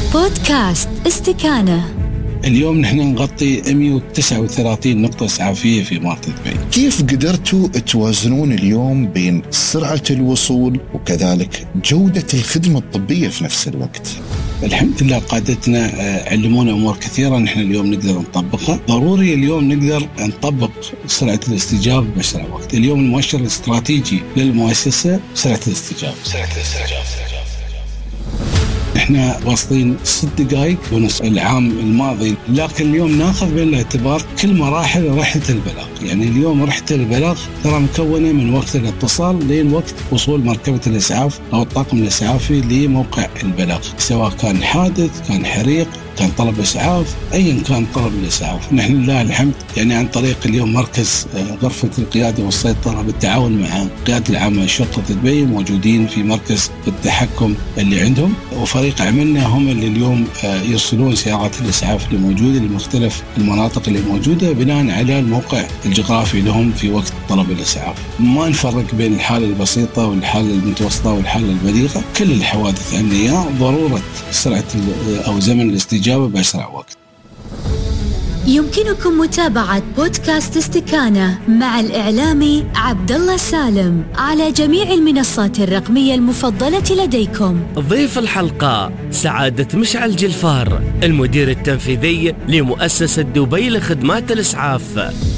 بودكاست استكانة. اليوم نحن نغطي 139 نقطة إسعافية في إمارة دبي. كيف قدرتوا توازنون اليوم بين سرعة الوصول وكذلك جودة الخدمة الطبية في نفس الوقت؟ الحمد لله قادتنا علمونا أمور كثيرة نحن اليوم نقدر نطبقها. ضروري اليوم نقدر نطبق سرعة الاستجابة بأسرع وقت. اليوم المؤشر الاستراتيجي للمؤسسة سرعة الاستجابة. احنا واصلين 6 دقائق ونص العام الماضي، لكن اليوم ناخذ بعين الاعتبار كل مراحل رحلة البلاغ. يعني اليوم رحلة البلاغ ترى مكونة من وقت الاتصال لين وقت وصول مركبة الإسعاف أو الطاقم الإسعافي لموقع البلاغ، سواء كان حادث، كان حريق، كان طلب إسعاف، أيا كان طلب الإسعاف. نحن لله الحمد يعني عن طريق اليوم مركز غرفة القيادة والسيطرة بالتعاون مع القيادة العامة لشرطة دبي موجودين في مركز التحكم اللي عندهم، وفريق عملنا هم اللي اليوم يرسلون سيارات الإسعاف اللي موجودة لمختلف المناطق اللي موجودة بناء على الموقع الجغرافي لهم في وقت طلب الإسعاف. ما نفرق بين الحالة البسيطة والحالة المتوسطة والحالة البليغة، كل الحوادث عندنا ضرورة سرعة أو زمن الاستجابة بأسرع وقت. يمكنكم متابعة بودكاست استكانة مع الإعلامي عبد الله سالم على جميع المنصات الرقمية المفضلة لديكم. ضيف الحلقة سعادة مشعل جلفار، المدير التنفيذي لمؤسسة دبي لخدمات الإسعاف.